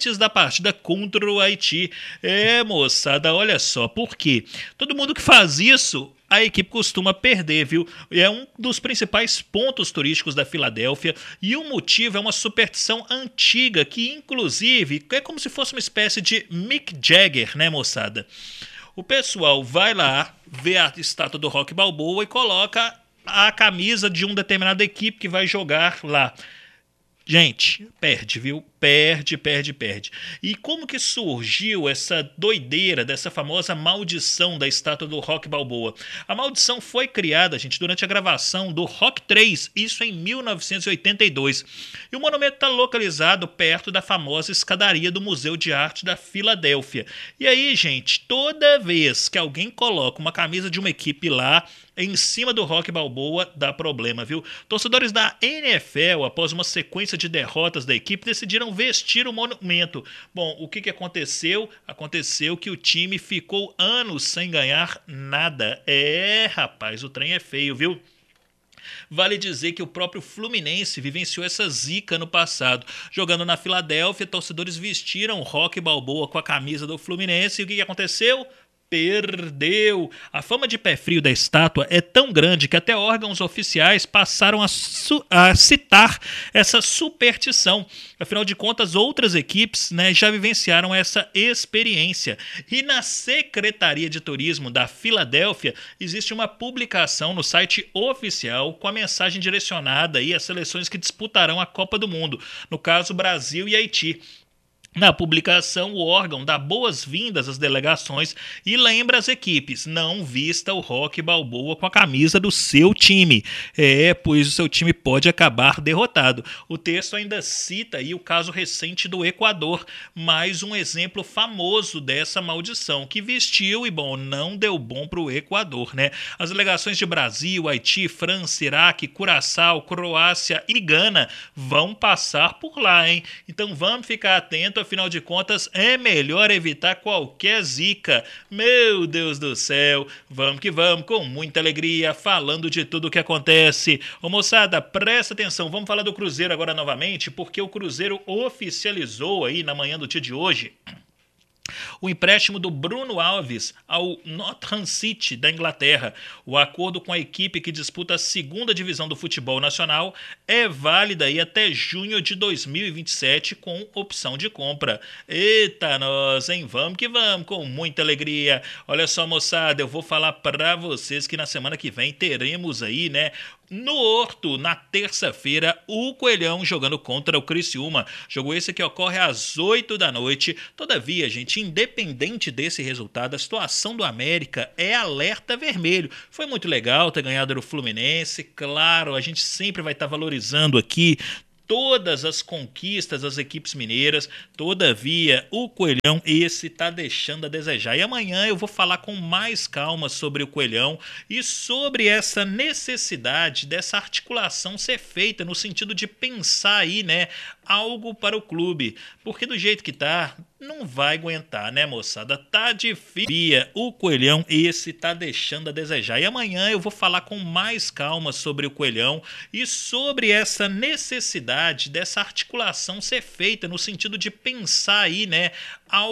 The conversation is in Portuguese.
antes da partida contra o Haiti. Moçada, olha só, por quê? Todo mundo que faz isso, a equipe costuma perder, viu? É um dos principais pontos turísticos da Filadélfia e o motivo é uma superstição antiga que, inclusive, é como se fosse uma espécie de Mick Jagger, né, moçada? O pessoal vai lá, vê a estátua do Rock Balboa e coloca a camisa de uma determinada equipe que vai jogar lá. Gente, perde, viu? Perde, perde, perde. E como que surgiu essa doideira dessa famosa maldição da estátua do Rock Balboa? A maldição foi criada, gente, durante a gravação do Rock 3, isso em 1982. E o monumento está localizado perto da famosa escadaria do Museu de Arte da Filadélfia. E aí, gente, toda vez que alguém coloca uma camisa de uma equipe lá, em cima do Rock Balboa, dá problema, viu? Torcedores da NFL, após uma sequência de derrotas da equipe, decidiram vestir o monumento. Bom, o que aconteceu? Aconteceu que o time ficou anos sem ganhar nada. Rapaz, o trem é feio, viu? Vale dizer que o próprio Fluminense vivenciou essa zica no passado. Jogando na Filadélfia, torcedores vestiram o Rock Balboa com a camisa do Fluminense e o que aconteceu? Perdeu. A fama de pé frio da estátua é tão grande que até órgãos oficiais passaram a citar essa superstição. Afinal de contas, outras equipes, né, já vivenciaram essa experiência. E na Secretaria de Turismo da Filadélfia existe uma publicação no site oficial com a mensagem direcionada aí às seleções que disputarão a Copa do Mundo, no caso Brasil e Haiti. Na publicação, o órgão dá boas-vindas às delegações e lembra as equipes: não vista o Rock Balboa com a camisa do seu time. Pois o seu time pode acabar derrotado. O texto ainda cita aí o caso recente do Equador, mais um exemplo famoso dessa maldição, que vestiu e, bom, não deu bom para o Equador, né? As delegações de Brasil, Haiti, França, Iraque, Curaçao, Croácia e Gana vão passar por lá, hein? Então vamos ficar atentos. Afinal de contas, é melhor evitar qualquer zica. Meu Deus do céu, vamos que vamos, com muita alegria, falando de tudo o que acontece. Ô moçada, presta atenção, vamos falar do Cruzeiro agora novamente, porque o Cruzeiro oficializou aí na manhã do dia de hoje o empréstimo do Bruno Alves ao Northern City da Inglaterra. O acordo com a equipe que disputa a segunda divisão do futebol nacional é válido aí até junho de 2027 com opção de compra. Eita nós, hein? Vamos que vamos, com muita alegria. Olha só, moçada, eu vou falar para vocês que na semana que vem teremos aí, né, no Horto, na terça-feira, o Coelhão jogando contra o Criciúma. Jogo esse que ocorre às 8 da noite. Todavia, gente, independente desse resultado, a situação do América é alerta vermelho. Foi muito legal ter ganhado do Fluminense. Claro, a gente sempre vai estar valorizando aqui todas as conquistas das equipes mineiras. Todavia, o Coelhão, esse tá deixando a desejar. E amanhã eu vou falar com mais calma sobre o Coelhão e sobre essa necessidade dessa articulação ser feita no sentido de pensar aí, né, algo para o clube. Porque do jeito que tá, não vai aguentar, né, moçada? Tá difícil. O Coelhão, esse tá deixando a desejar. E amanhã eu vou falar com mais calma sobre o Coelhão e sobre essa necessidade dessa articulação ser feita no sentido de pensar aí, né,